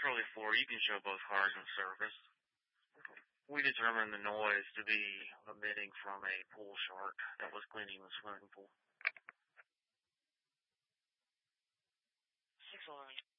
Trolley 4, you can show both cars in service. We determined the noise to be emitting from a pool shark that was cleaning the swimming pool. 611.